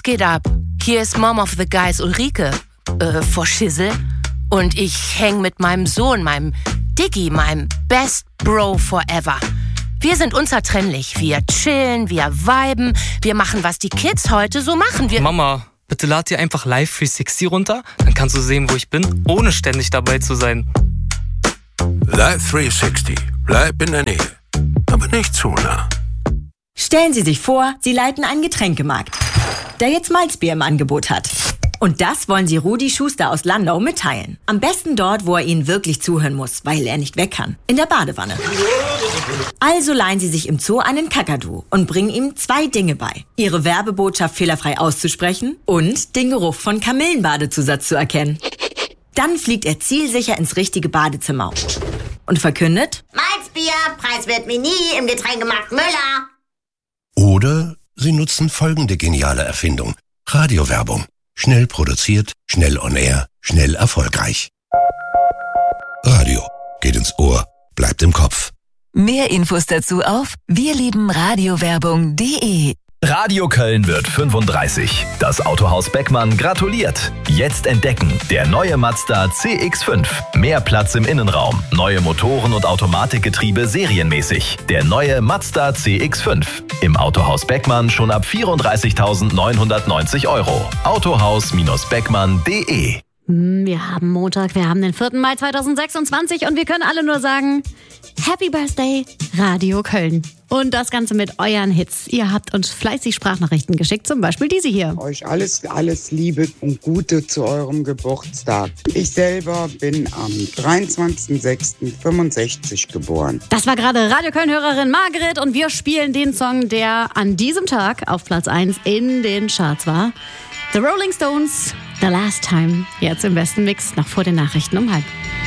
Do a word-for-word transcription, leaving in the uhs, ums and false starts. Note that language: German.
Was geht ab? Hier ist Mom of the Guys Ulrike, äh, vor Schissel. Und ich häng mit meinem Sohn, meinem Diggi, meinem Best Bro forever. Wir sind unzertrennlich. Wir chillen, wir viben, wir machen, was die Kids heute so machen. Wir Mama, bitte lad dir einfach Live dreihundertsechzig runter, dann kannst du sehen, wo ich bin, ohne ständig dabei zu sein. Live dreihundertsechzig. Bleib in der Nähe, aber nicht zu nah. Stellen Sie sich vor, Sie leiten einen Getränkemarkt, der jetzt Malzbier im Angebot hat. Und das wollen Sie Rudi Schuster aus Landau mitteilen. Am besten dort, wo er Ihnen wirklich zuhören muss, weil er nicht weg kann. In der Badewanne. Also leihen Sie sich im Zoo einen Kakadu und bringen ihm zwei Dinge bei. Ihre Werbebotschaft fehlerfrei auszusprechen und den Geruch von Kamillenbadezusatz zu erkennen. Dann fliegt er zielsicher ins richtige Badezimmer und verkündet: Malzbier, preiswert Mini im Getränkemarkt Müller. Oder Sie nutzen folgende geniale Erfindung. Radiowerbung. Schnell produziert, schnell on air, schnell erfolgreich. Radio. Geht ins Ohr, bleibt im Kopf. Mehr Infos dazu auf wirliebenradiowerbung punkt de. Radio Köln wird fünfunddreißig. Das Autohaus Beckmann gratuliert. Jetzt entdecken, der neue Mazda C X fünf. Mehr Platz im Innenraum. Neue Motoren und Automatikgetriebe serienmäßig. Der neue Mazda C X fünf. Im Autohaus Beckmann schon ab vierunddreißigtausendneunhundertneunzig Euro. Autohaus-beckmann punkt de. Wir haben Montag, wir haben den vierten Mai zweitausendsechsundzwanzig und wir können alle nur sagen: Happy Birthday, Radio Köln. Und das Ganze mit euren Hits. Ihr habt uns fleißig Sprachnachrichten geschickt, zum Beispiel diese hier. Euch alles, alles Liebe und Gute zu eurem Geburtstag. Ich selber bin am dreiundzwanzigsten sechsten fünfundsechzig geboren. Das war gerade Radio Köln-Hörerin Margret und wir spielen den Song, der an diesem Tag auf Platz eins in den Charts war. The Rolling Stones, The Last Time. Jetzt im besten Mix, noch vor den Nachrichten um halb.